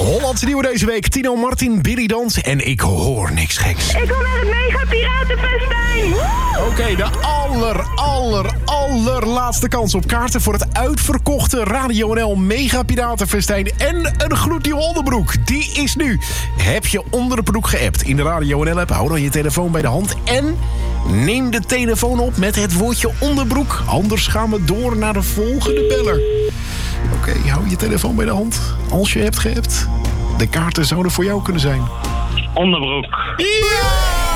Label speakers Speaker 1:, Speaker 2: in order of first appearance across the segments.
Speaker 1: Hollandse nieuwe deze week. Tino Martin, Billy Dans en ik hoor niks geks.
Speaker 2: Ik wil naar het Mega Piratenfestijn.
Speaker 1: Oké, de allerlaatste kans op kaarten voor het uitverkochte Radio NL Mega Piratenfestijn en een gloednieuwe onderbroek. Die is nu. Heb je onderbroek geappt in de Radio NL app? Hou dan je telefoon bij de hand en neem de telefoon op met het woordje onderbroek. Anders gaan we door naar de volgende beller. Oké, hou je telefoon bij de hand. Als je hebt geappt, de kaarten zouden voor jou kunnen zijn.
Speaker 3: Onderbroek.
Speaker 1: Ja!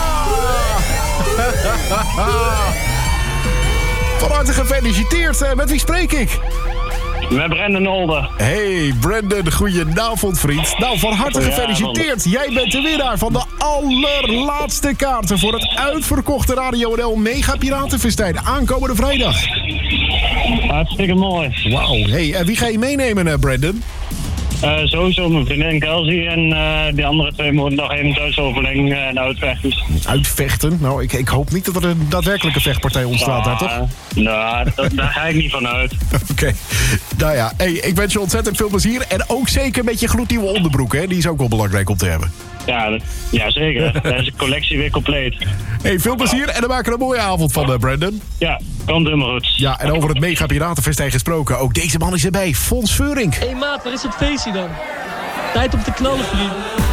Speaker 1: Van harte gefeliciteerd. Met wie spreek ik?
Speaker 3: Met Brandon Olde.
Speaker 1: Hey Brandon, goedenavond vriend. Nou, van harte gefeliciteerd. Jij bent de winnaar van de allerlaatste kaarten voor het uitverkochte Radio NL Mega Piratenfestijn aankomende vrijdag.
Speaker 3: Hartstikke mooi.
Speaker 1: Wauw. Hey, en wie ga je meenemen, Brandon?
Speaker 3: Sowieso mijn vriendin Kelsey en die andere twee moeten nog even thuis overleggen en uitvechten.
Speaker 1: Uitvechten? Nou, ik hoop niet dat er een daadwerkelijke vechtpartij ontstaat daar, toch?
Speaker 3: Nou, daar ga ik niet van uit.
Speaker 1: Oké. Nou ja, hey, ik wens je ontzettend veel plezier. En ook zeker met je gloednieuwe onderbroek, hè? Die is ook wel belangrijk om te hebben.
Speaker 3: Ja, zeker. Dan is de collectie weer compleet.
Speaker 1: Hey, veel plezier en dan maken we een mooie avond van, Brandon.
Speaker 3: Ja, komt helemaal goed.
Speaker 1: Ja, en over het Mega Piratenfestijn gesproken. Ook deze man is erbij, Fons Veurink.
Speaker 4: Hé maat, waar is het feestje dan? Tijd om te knallen, vriend.